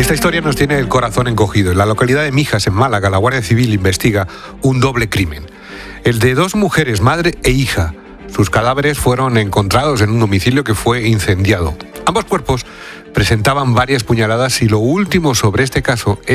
Esta historia nos tiene el corazón encogido. En la localidad de Mijas, en Málaga, la Guardia Civil investiga un doble crimen. El de dos mujeres, madre e hija. Sus cadáveres fueron encontrados en un domicilio que fue incendiado. Ambos cuerpos presentaban varias puñaladas y lo último sobre este caso es